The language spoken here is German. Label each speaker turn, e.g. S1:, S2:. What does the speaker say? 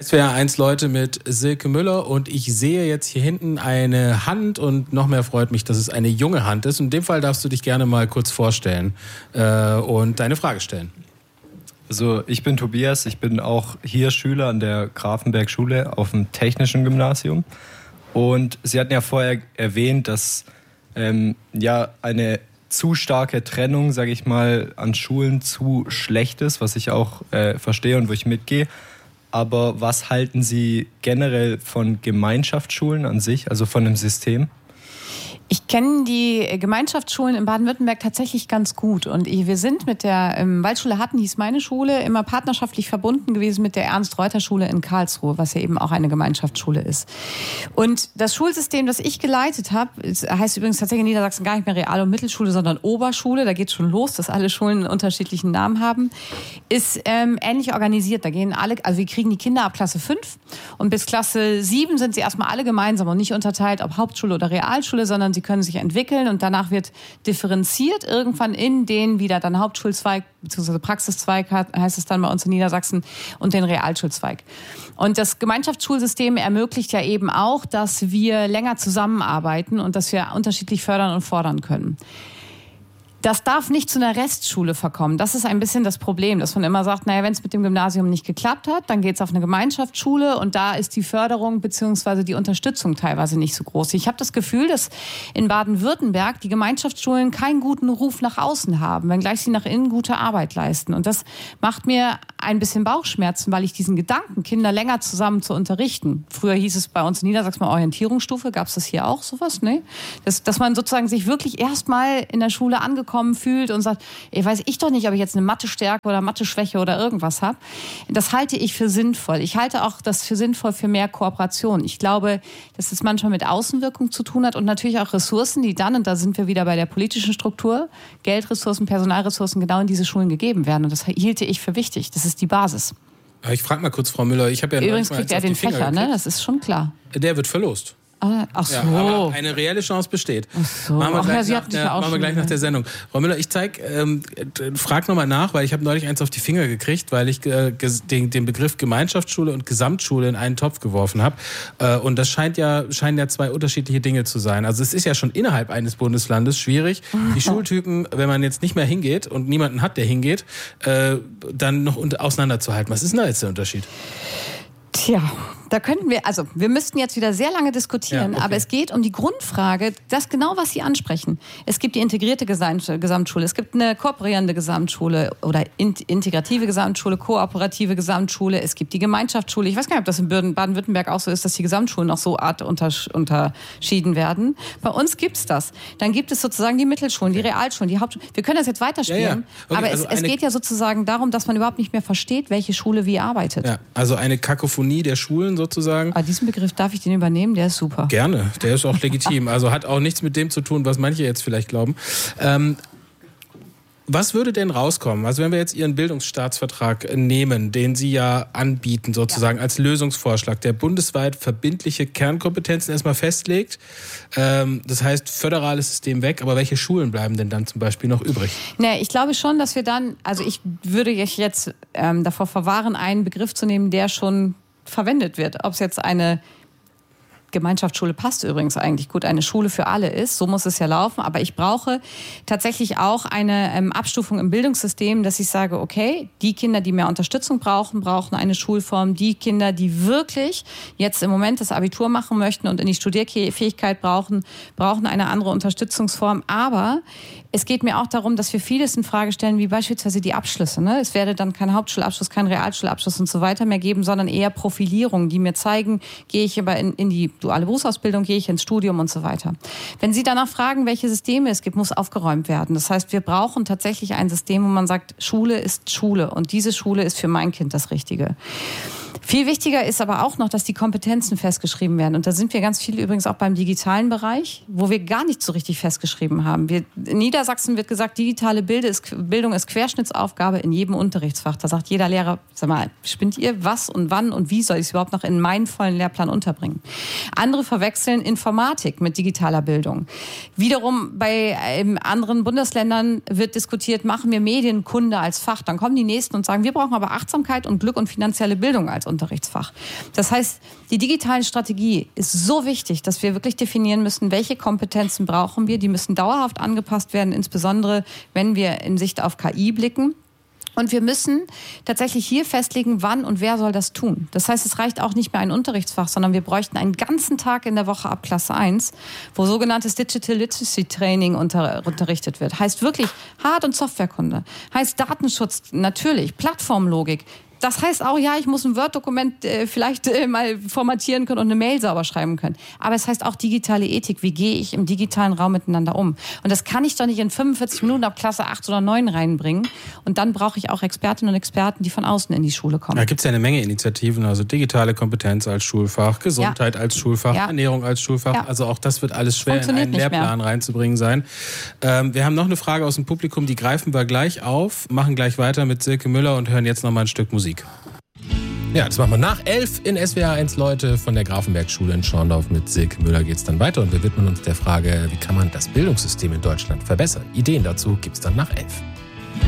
S1: SWR 1 Leute mit Silke Müller und ich sehe jetzt hier hinten eine Hand und noch mehr freut mich, dass es eine junge Hand ist. Und in dem Fall darfst du dich gerne mal kurz vorstellen und deine Frage stellen.
S2: Also ich bin Tobias, ich bin auch hier Schüler an der Grafenberg-Schule auf dem Technischen Gymnasium. Und Sie hatten ja vorher erwähnt, dass eine zu starke Trennung, sage ich mal, an Schulen zu schlecht ist, was ich auch verstehe und wo ich mitgehe. Aber was halten Sie generell von Gemeinschaftsschulen an sich, also von dem System?
S3: Ich kenne die Gemeinschaftsschulen in Baden-Württemberg tatsächlich ganz gut. Und wir sind mit der Waldschule Hatten, hieß meine Schule, immer partnerschaftlich verbunden gewesen mit der Ernst-Reuter-Schule in Karlsruhe, was ja eben auch eine Gemeinschaftsschule ist. Und das Schulsystem, das ich geleitet habe, heißt übrigens tatsächlich in Niedersachsen gar nicht mehr Real- und Mittelschule, sondern Oberschule. Da geht es schon los, dass alle Schulen einen unterschiedlichen Namen haben. Ist ähnlich organisiert. Da gehen alle, also wir kriegen die Kinder ab Klasse 5 und bis Klasse 7 sind sie erstmal alle gemeinsam und nicht unterteilt, ob Hauptschule oder Realschule, sondern sie können sich entwickeln und danach wird differenziert irgendwann in den wieder dann Hauptschulzweig bzw. Praxiszweig heißt es dann bei uns in Niedersachsen und den Realschulzweig. Und das Gemeinschaftsschulsystem ermöglicht ja eben auch, dass wir länger zusammenarbeiten und dass wir unterschiedlich fördern und fordern können. Das darf nicht zu einer Restschule verkommen. Das ist ein bisschen das Problem, dass man immer sagt, naja, wenn es mit dem Gymnasium nicht geklappt hat, dann geht es auf eine Gemeinschaftsschule und da ist die Förderung bzw. die Unterstützung teilweise nicht so groß. Ich habe das Gefühl, dass in Baden-Württemberg die Gemeinschaftsschulen keinen guten Ruf nach außen haben, wenngleich sie nach innen gute Arbeit leisten. Und das macht mir ein bisschen Bauchschmerzen, weil ich diesen Gedanken, Kinder länger zusammen zu unterrichten. Früher hieß es bei uns in Niedersachsen mal Orientierungsstufe, gab es das hier auch sowas? Ne? Dass man sozusagen sich wirklich erstmal in der Schule angekommen fühlt und sagt, weiß ich doch nicht, ob ich jetzt eine Mathe-Stärke oder Mathe-Schwäche oder irgendwas habe. Das halte ich für sinnvoll. Ich halte auch das für sinnvoll für mehr Kooperation. Ich glaube, dass es manchmal mit Außenwirkung zu tun hat und natürlich auch Ressourcen, die dann, und da sind wir wieder bei der politischen Struktur, Geldressourcen, Personalressourcen genau in diese Schulen gegeben werden. Und das hielte ich für wichtig. Das ist die Basis.
S1: Ich frage mal kurz, Frau Müller, ich habe ja
S3: übrigens kriegt er den Fächer, ne? Das ist schon klar.
S1: Der wird verlost.
S3: Ach so.
S1: Ja, aber eine reelle Chance besteht.
S3: Ach so.
S1: Machen wir gleich nach der Sendung. Frau Müller, ich frage nochmal nach, weil ich habe neulich eins auf die Finger gekriegt, weil ich den Begriff Gemeinschaftsschule und Gesamtschule in einen Topf geworfen habe. Und das scheinen ja zwei unterschiedliche Dinge zu sein. Also es ist ja schon innerhalb eines Bundeslandes schwierig, die Schultypen, wenn man jetzt nicht mehr hingeht und niemanden hat, der hingeht, dann noch auseinanderzuhalten. Was ist denn da jetzt der Unterschied?
S3: Tja, da könnten wir müssten jetzt wieder sehr lange diskutieren, ja, okay. Aber es geht um die Grundfrage, das genau, was Sie ansprechen. Es gibt die integrierte Gesamtschule, es gibt eine kooperierende Gesamtschule oder integrative Gesamtschule, kooperative Gesamtschule, es gibt die Gemeinschaftsschule. Ich weiß gar nicht, ob das in Baden-Württemberg auch so ist, dass die Gesamtschulen noch so unterschieden werden. Bei uns gibt's das. Dann gibt es sozusagen die Mittelschulen, die Realschulen, die Hauptschulen. Wir können das jetzt weiterspielen, ja. Okay, aber es geht ja sozusagen darum, dass man überhaupt nicht mehr versteht, welche Schule wie arbeitet.
S1: Ja, also eine Kakophonie der Schulen sozusagen.
S3: Aber diesen Begriff, darf ich den übernehmen? Der ist super.
S1: Gerne, der ist auch legitim. Also hat auch nichts mit dem zu tun, was manche jetzt vielleicht glauben. Was würde denn rauskommen? Also wenn wir jetzt Ihren Bildungsstaatsvertrag nehmen, den Sie ja anbieten sozusagen als Lösungsvorschlag, der bundesweit verbindliche Kernkompetenzen erstmal festlegt. Das heißt, föderales System weg, aber welche Schulen bleiben denn dann zum Beispiel noch übrig?
S3: Ich glaube schon, dass wir dann, also ich würde jetzt davor verwahren, einen Begriff zu nehmen, der schon verwendet wird. Ob es jetzt eine Gemeinschaftsschule passt übrigens eigentlich gut, eine Schule für alle ist, so muss es ja laufen, aber ich brauche tatsächlich auch eine Abstufung im Bildungssystem, dass ich sage, okay, die Kinder, die mehr Unterstützung brauchen eine Schulform, die Kinder, die wirklich jetzt im Moment das Abitur machen möchten und in die Studierfähigkeit brauchen eine andere Unterstützungsform, aber es geht mir auch darum, dass wir vieles in Frage stellen, wie beispielsweise die Abschlüsse. Ne? Es werde dann kein Hauptschulabschluss, kein Realschulabschluss und so weiter mehr geben, sondern eher Profilierungen, die mir zeigen, gehe ich aber in die duale Berufsausbildung, gehe ich ins Studium und so weiter. Wenn Sie danach fragen, welche Systeme es gibt, muss aufgeräumt werden. Das heißt, wir brauchen tatsächlich ein System, wo man sagt, Schule ist Schule und diese Schule ist für mein Kind das Richtige. Viel wichtiger ist aber auch noch, dass die Kompetenzen festgeschrieben werden. Und da sind wir ganz viel übrigens auch beim digitalen Bereich, wo wir gar nicht so richtig festgeschrieben haben. In Niedersachsen wird gesagt, digitale Bildung ist Querschnittsaufgabe in jedem Unterrichtsfach. Da sagt jeder Lehrer, sag mal, spinnt ihr, was und wann und wie soll ich es überhaupt noch in meinen vollen Lehrplan unterbringen? Andere verwechseln Informatik mit digitaler Bildung. Wiederum bei anderen Bundesländern wird diskutiert, machen wir Medienkunde als Fach. Dann kommen die Nächsten und sagen, wir brauchen aber Achtsamkeit und Glück und finanzielle Bildung als Unterrichtsfach. Das heißt, die digitale Strategie ist so wichtig, dass wir wirklich definieren müssen, welche Kompetenzen brauchen wir. Die müssen dauerhaft angepasst werden, insbesondere wenn wir in Sicht auf KI blicken. Und wir müssen tatsächlich hier festlegen, wann und wer soll das tun. Das heißt, es reicht auch nicht mehr ein Unterrichtsfach, sondern wir bräuchten einen ganzen Tag in der Woche ab Klasse 1, wo sogenanntes Digital Literacy Training unterrichtet wird. Heißt wirklich Hard- und Softwarekunde. Heißt Datenschutz, natürlich, Plattformlogik. Das heißt auch, ja, ich muss ein Word-Dokument vielleicht mal formatieren können und eine Mail sauber schreiben können. Aber es heißt auch digitale Ethik. Wie gehe ich im digitalen Raum miteinander um? Und das kann ich doch nicht in 45 Minuten ab Klasse 8 oder 9 reinbringen. Und dann brauche ich auch Expertinnen und Experten, die von außen in die Schule kommen.
S1: Da gibt es ja eine Menge Initiativen, also digitale Kompetenz als Schulfach, Gesundheit als Schulfach, Ernährung als Schulfach. Ja. Also auch das wird alles schwer in einen Lehrplan reinzubringen sein. Wir haben noch eine Frage aus dem Publikum, die greifen wir gleich auf, machen gleich weiter mit Silke Müller und hören jetzt nochmal ein Stück Musik.
S4: Ja, das machen wir nach 11 in SWR 1, Leute. Von der Grafenberg-Schule in Schorndorf mit Silke Müller geht's dann weiter. Und wir widmen uns der Frage, wie kann man das Bildungssystem in Deutschland verbessern? Ideen dazu gibt's dann nach 11.